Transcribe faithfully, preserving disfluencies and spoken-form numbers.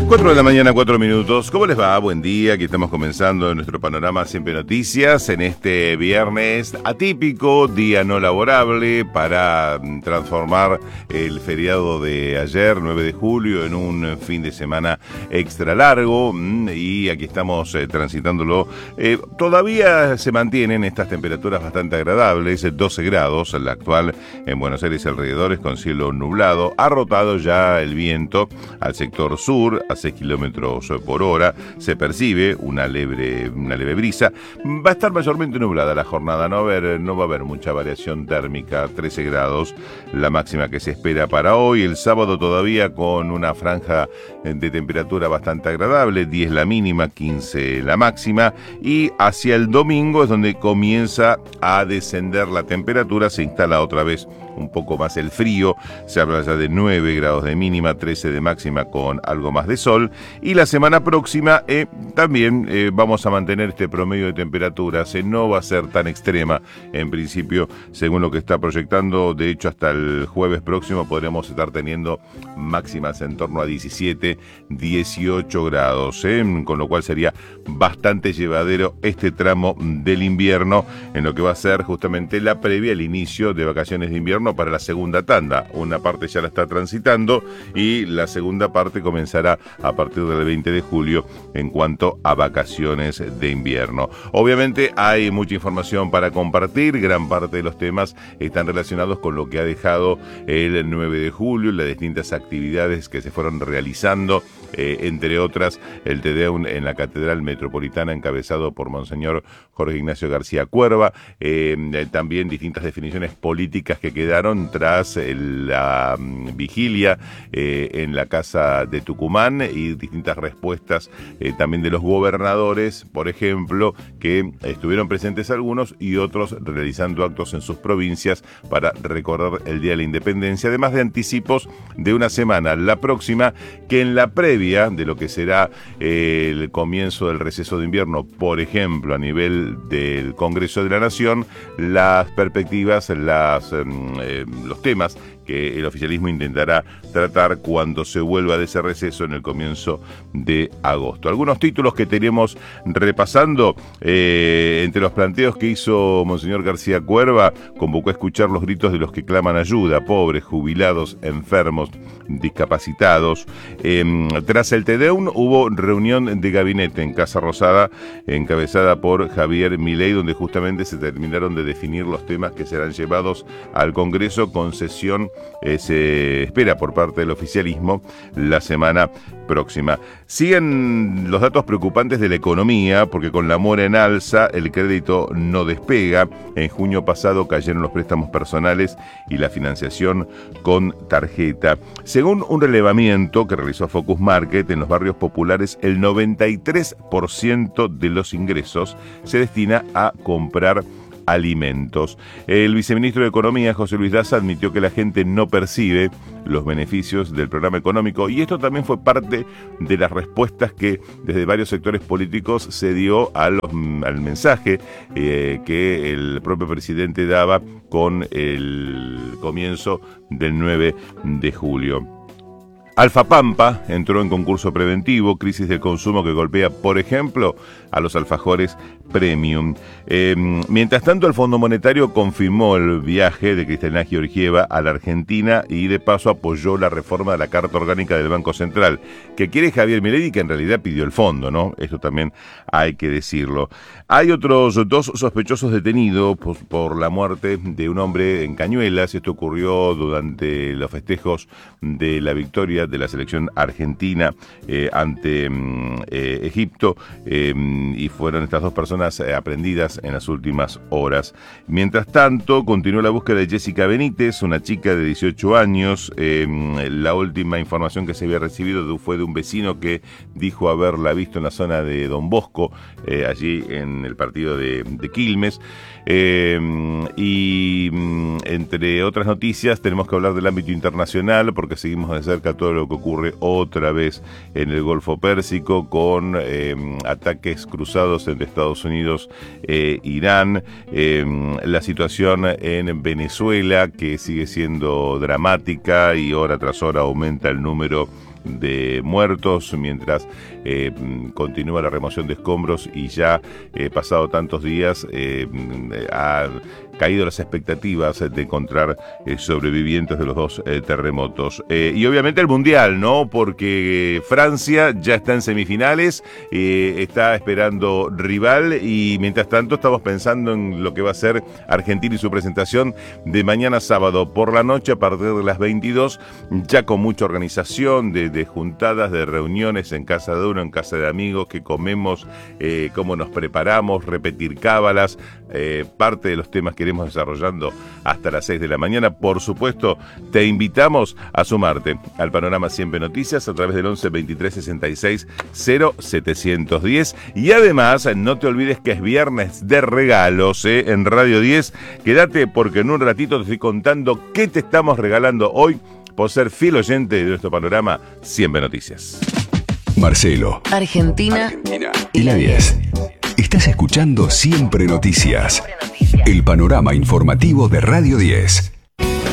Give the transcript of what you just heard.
cuatro de la mañana, cuatro minutos. ¿Cómo les va? Buen día. Aquí estamos comenzando nuestro panorama Siempre Noticias en este viernes atípico, día no laborable, para transformar el feriado de ayer, nueve de julio, en un fin de semana extra largo. Y aquí estamos eh, transitándolo. Eh, todavía se mantienen estas temperaturas bastante agradables, doce grados la actual en Buenos Aires y alrededores, con cielo nublado. Ha rotado ya el viento al sector sur, a seis kilómetros por hora, se percibe una leve, una leve brisa. Va a estar mayormente nublada la jornada, no va a haber, no va a haber mucha variación térmica, trece grados la máxima que se espera para hoy. El sábado todavía con una franja de temperatura bastante agradable, diez la mínima, quince la máxima, y hacia el domingo es donde comienza a descender la temperatura, se instala otra vez un poco más el frío, se habla ya de nueve grados de mínima, trece de máxima con algo más de sol, y la semana próxima eh, también eh, vamos a mantener este promedio de temperaturas, eh, no va a ser tan extrema en principio, según lo que está proyectando. De hecho, hasta el jueves próximo podremos estar teniendo máximas en torno a diecisiete, dieciocho grados, eh, con lo cual sería bastante llevadero este tramo del invierno, en lo que va a ser justamente la previa al inicio de vacaciones de invierno para la segunda tanda. Una parte ya la está transitando y la segunda parte comenzará a partir del veinte de julio en cuanto a vacaciones de invierno. Obviamente hay mucha información para compartir, gran parte de los temas están relacionados con lo que ha dejado el nueve de julio, las distintas actividades que se fueron realizando, eh, entre otras el Te Deum en la Catedral Metropolitana encabezado por Monseñor Jorge Ignacio García Cuerva, eh, también distintas definiciones políticas que quedaron tras la um, vigilia eh, en la Casa de Tucumán, y distintas respuestas eh, también de los gobernadores, por ejemplo, que estuvieron presentes algunos y otros realizando actos en sus provincias para recordar el Día de la Independencia, además de anticipos de una semana, la próxima, que en la previa de lo que será eh, el comienzo del receso de invierno, por ejemplo, a nivel del Congreso de la Nación, las perspectivas, las, eh, los temas que el oficialismo intentará tratar cuando se vuelva de ese receso en el comienzo de agosto. Algunos títulos que tenemos repasando, eh, entre los planteos que hizo Monseñor García Cuerva, convocó a escuchar los gritos de los que claman ayuda, pobres, jubilados, enfermos, discapacitados. Eh, tras el Te Deum hubo reunión de gabinete en Casa Rosada, encabezada por Javier Milei, donde justamente se terminaron de definir los temas que serán llevados al Congreso con sesión Eh, se espera por parte del oficialismo la semana próxima. Siguen los datos preocupantes de la economía, porque con la mora en alza el crédito no despega. En junio pasado cayeron los préstamos personales y la financiación con tarjeta. Según un relevamiento que realizó Focus Market, en los barrios populares el noventa y tres por ciento de los ingresos se destina a comprar alimentos. El viceministro de Economía, José Luis Daza, admitió que la gente no percibe los beneficios del programa económico, y esto también fue parte de las respuestas que desde varios sectores políticos se dio a los, al mensaje eh, que el propio presidente daba con el comienzo del nueve de julio. Alfa Pampa entró en concurso preventivo, crisis del consumo que golpea, por ejemplo, a los alfajores premium. Eh, mientras tanto, el Fondo Monetario confirmó el viaje de Cristalina Georgieva a la Argentina y de paso apoyó la reforma de la Carta Orgánica del Banco Central, que quiere Javier Milei y que en realidad pidió el fondo, ¿no? Esto también hay que decirlo. Hay otros dos sospechosos detenidos por, por la muerte de un hombre en Cañuelas. Esto ocurrió durante los festejos de la victoria de la selección argentina eh, ante eh, Egipto, eh, y fueron estas dos personas eh, aprendidas en las últimas horas. Mientras tanto, continuó la búsqueda de Jessica Benítez, una chica de dieciocho años. Eh, la última información que se había recibido fue de un vecino que dijo haberla visto en la zona de Don Bosco, eh, allí en el partido de, de Quilmes. Eh, y entre otras noticias tenemos que hablar del ámbito internacional, porque seguimos de cerca todo lo que ocurre otra vez en el Golfo Pérsico, con eh, ataques cruzados entre Estados Unidos e Irán, eh, la situación en Venezuela, que sigue siendo dramática y hora tras hora aumenta el número de muertos, mientras eh, continúa la remoción de escombros y ya eh, pasado tantos días eh, ha caído las expectativas de encontrar eh, sobrevivientes de los dos eh, terremotos. Eh, y obviamente el Mundial, ¿no? Porque Francia ya está en semifinales, eh, está esperando rival y mientras tanto estamos pensando en lo que va a ser Argentina y su presentación de mañana sábado por la noche a partir de las veintidós, ya con mucha organización de, de juntadas, de reuniones en casa de uno, en casa de amigos, que comemos, eh, cómo nos preparamos, repetir cábalas, eh, parte de los temas que iremos desarrollando hasta las seis de la mañana. Por supuesto, te invitamos a sumarte al Panorama Siempre Noticias a través del once veintitrés sesenta y seis cero setecientos diez y además no te olvides que es viernes de regalos ¿eh? en Radio diez. Quédate porque en un ratito te estoy contando qué te estamos regalando hoy por ser fiel oyente de nuestro Panorama Siempre Noticias. Marcelo, Argentina, Argentina y la diez. Estás escuchando Siempre Noticias, el panorama informativo de Radio diez.